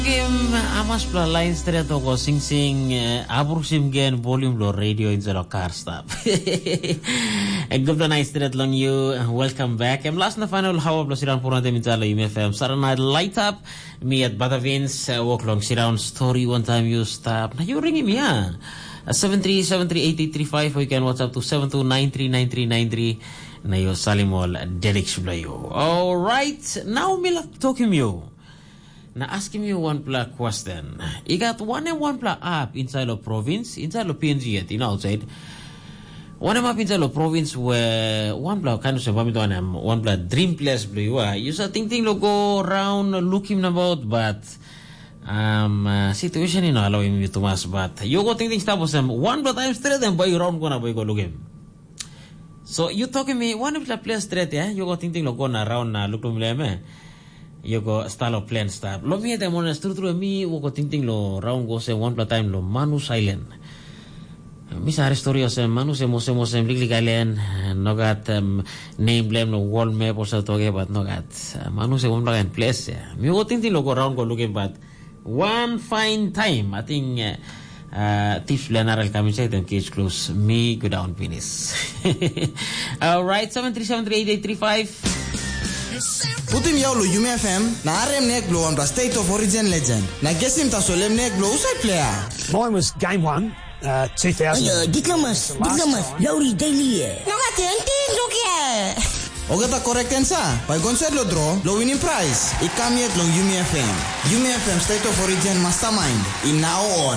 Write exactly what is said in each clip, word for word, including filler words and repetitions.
Game amas pla line street ko sing sing abur sim gen volume lo radio in zero car stop. A good night street long you welcome back. I'm last na final how plus siran purna de mitala U M F M. Saturday night light up me at Batavins walk long siran story one time you stop. Na you ringing me ah. seven three seven three eight eight three five or you can WhatsApp to seven two nine three nine three nine three. Na yo salimol Delix Blayo. All right, now me like talking you. Now asking you one pla question. You got one and one pla app inside of province, inside of P N G yet, you know, outside. One app inside of province where one pla kind of say one one pla dream place blue. You start thinking to go around looking about, but um uh, situation you know allowing me too much. But you go thinking stuff was one pla time straight and boy around gonna boy go look him. So you talking me one pla place straight, yeah? You go thinking to go around uh, look to me. You go style of plan stuff. Lo mi ete mona stru tru mi wo ko ting lo round go se one pla time lo Manus Island. Mi sa story se Manus se mo se mo se Blik Island no got um, name blame no wall map or so toge but no got uh, Manus se one pla place. Yeah. Mi wo ting ting lo go round go looking but one fine time I think uh, uh tips learner al coming say them cage close me go down finish. All right, seven three seven three eight eight three five. Putim yaw lo U M F M na arem nek blow on the state of origin legend. Na gesim ta solem nek blow usai player. Mine was game one, uh, two thousand. Ayo, diklemas, diklemas, Lauri Daily. Nonga tenti lukia. Ogata correcten sa. By concert lo draw, lo winning prize. I come yet long U M F M. U M F M state of origin mastermind. In now on.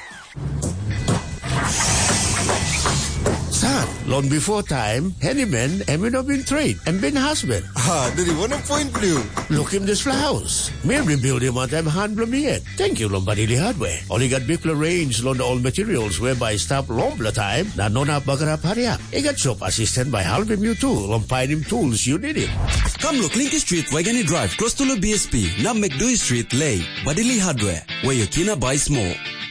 Son, long before time, Hennyman, Emino been trade and been husband. Ah, did he want a point blue? Look him this house. Me rebuild him on them hand bloom yet. Thank you, Lombardili Hardware. Only got big range on all materials whereby stop lombla time. Na nona bagarap hurry up. He got shop assistant by helping you too. Lompine him tools you need it. Come look Linky Street, Wagani Drive, close to the B S P. Now McDoy Street, Lay. Badili Hardware, where you can buy small.